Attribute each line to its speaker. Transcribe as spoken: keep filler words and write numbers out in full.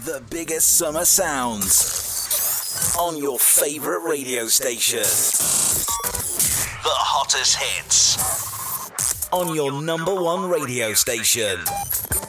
Speaker 1: The biggest summer sounds on your favorite radio station. The hottest hits on your number one radio station.